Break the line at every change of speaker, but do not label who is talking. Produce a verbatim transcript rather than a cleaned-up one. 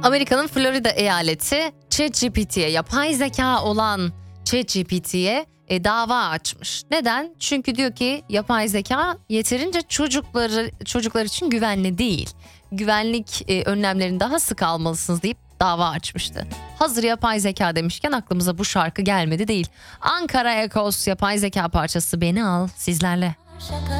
Amerika'nın Florida eyaleti ChatGPT'ye, yapay zeka olan ChatGPT'ye e, dava açmış. Neden? Çünkü diyor ki yapay zeka yeterince çocukları çocuklar için güvenli değil. Güvenlik e, önlemlerini daha sık almalısınız deyip dava açmıştı. Hazır yapay zeka demişken aklımıza bu şarkı gelmedi değil. Ankara Ekos yapay zeka parçası Beni Al sizlerle.